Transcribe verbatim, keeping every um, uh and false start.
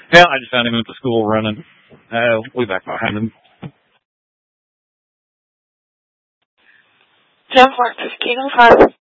Yeah, I just found him at the school running. Uh, way back behind him. ten four fifteen oh five.